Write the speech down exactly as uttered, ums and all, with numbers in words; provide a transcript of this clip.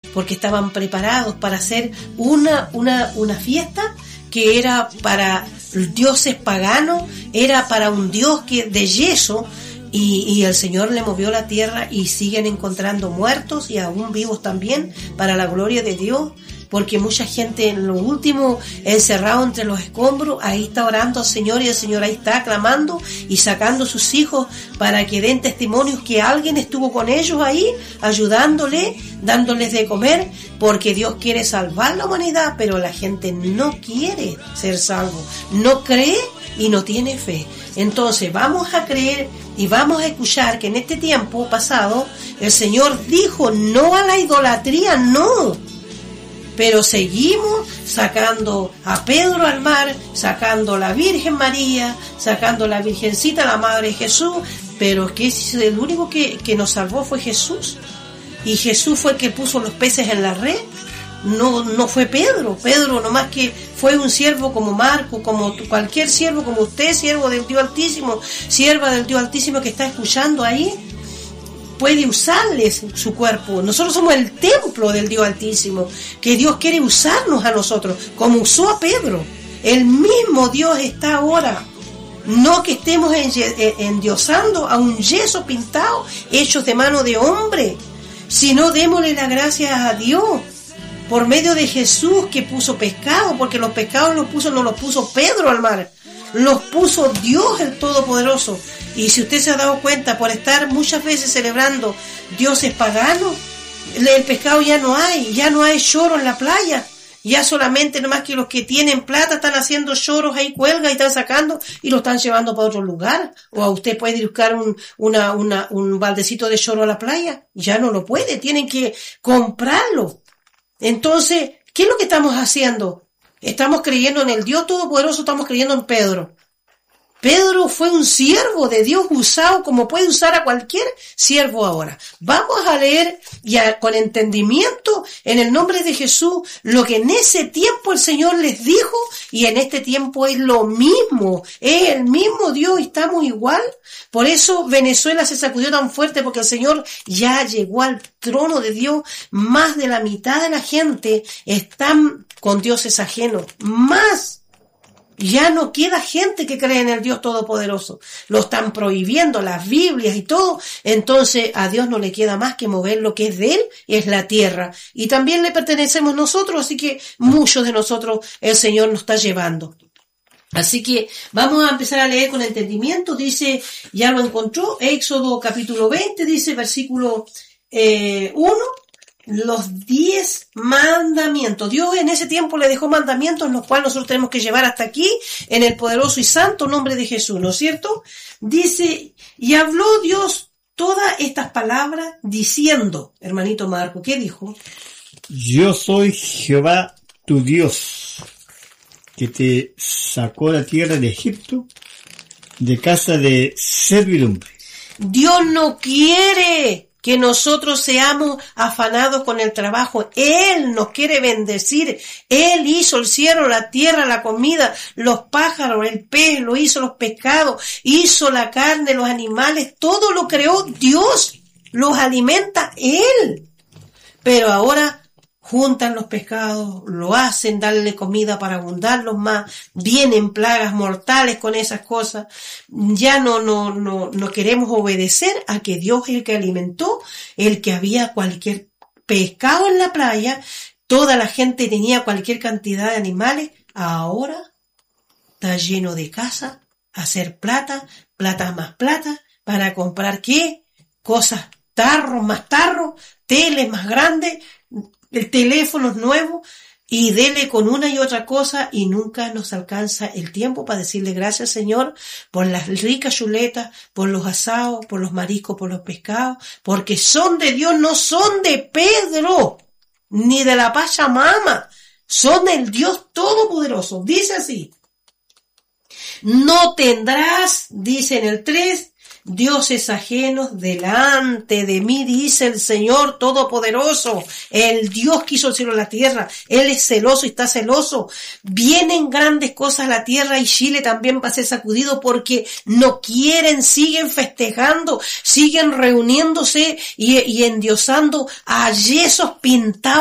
porque estaban preparados para hacer una, una, una fiesta que era para dioses paganos, era para un dios que de yeso, y, y el Señor le movió la tierra y siguen encontrando muertos y aún vivos también para la gloria de Dios, porque mucha gente en lo último, encerrado entre los escombros, ahí está orando al Señor y el Señor ahí está clamando y sacando a sus hijos para que den testimonios que alguien estuvo con ellos ahí, ayudándole, dándoles de comer, porque Dios quiere salvar la humanidad, pero la gente no quiere ser salvo, no cree y no tiene fe. Entonces vamos a creer y vamos a escuchar que en este tiempo pasado el Señor dijo no a la idolatría, no. Pero seguimos sacando a Pedro al mar, sacando a la Virgen María, sacando a la Virgencita, la Madre de Jesús, pero que el único que, que nos salvó fue Jesús. Y Jesús fue el que puso los peces en la red, no, no fue Pedro. Pedro nomás que fue un siervo como Marco, como cualquier siervo, como usted, siervo del Dios Altísimo, sierva del Dios Altísimo que está escuchando ahí, puede usarles su cuerpo. Nosotros somos el templo del Dios Altísimo, que Dios quiere usarnos a nosotros, como usó a Pedro. El mismo Dios está ahora. No que estemos endiosando a un yeso pintado, hechos de mano de hombre, sino démosle las gracias a Dios, por medio de Jesús que puso pescado, porque los pescados los puso, no los puso Pedro al mar, los puso Dios el Todopoderoso. Y si usted se ha dado cuenta, por estar muchas veces celebrando dioses paganos, el pescado ya no hay, ya no hay choro en la playa, ya solamente nomás que los que tienen plata están haciendo choros ahí, cuelga y están sacando y lo están llevando para otro lugar. O a usted puede buscar un, una, una, un baldecito de choro a la playa, ya no lo puede, tienen que comprarlo. Entonces, ¿qué es lo que estamos haciendo? Estamos creyendo en el Dios Todopoderoso, estamos creyendo en Pedro. Pedro fue un siervo de Dios usado como puede usar a cualquier siervo ahora. Vamos a leer ya con entendimiento en el nombre de Jesús lo que en ese tiempo el Señor les dijo, y en este tiempo es lo mismo, es el mismo Dios y estamos igual. Por eso Venezuela se sacudió tan fuerte, porque el Señor ya llegó al trono de Dios. Más de la mitad de la gente están con dioses ajenos, más. Ya no queda gente que cree en el Dios Todopoderoso. Lo están prohibiendo las Biblias y todo. Entonces a Dios no le queda más que mover lo que es de Él, es la tierra. Y también le pertenecemos nosotros, así que muchos de nosotros el Señor nos está llevando. Así que vamos a empezar a leer con entendimiento. Dice, ya lo encontró, Éxodo capítulo veinte, dice versículo eh, uno. Los diez mandamientos. Dios en ese tiempo le dejó mandamientos, los cuales nosotros tenemos que llevar hasta aquí, en el poderoso y santo nombre de Jesús, ¿no es cierto? Dice, y habló Dios todas estas palabras diciendo, hermanito Marco, ¿qué dijo? Yo soy Jehová tu Dios, que te sacó de la tierra de Egipto, de casa de servidumbre. Dios no quiere que nosotros seamos afanados con el trabajo. Él nos quiere bendecir. Él hizo el cielo, la tierra, la comida, los pájaros, el pez, lo hizo los pescados, hizo la carne, los animales, todo lo creó Dios, los alimenta Él. Pero ahora juntan los pescados, lo hacen, darle comida para abundarlos más, vienen plagas mortales con esas cosas. Ya no, no, no, no queremos obedecer a que Dios es el que alimentó, el que había cualquier pescado en la playa, toda la gente tenía cualquier cantidad de animales. Ahora está lleno de casa, hacer plata, plata más plata, para comprar ¿qué? Cosas, tarros más tarros, teles más grandes, el teléfono es nuevo, y dele con una y otra cosa, y nunca nos alcanza el tiempo para decirle gracias, Señor, por las ricas chuletas, por los asados, por los mariscos, por los pescados, porque son de Dios, no son de Pedro, ni de la Pachamama, son del Dios Todopoderoso. Dice así, no tendrás, dice en el tres, dioses ajenos delante de mí, dice el Señor Todopoderoso, el Dios que hizo el cielo y la tierra. Él es celoso y está celoso. Vienen grandes cosas a la tierra, y Chile también va a ser sacudido porque no quieren, siguen festejando, siguen reuniéndose y, y endiosando a yesos pintados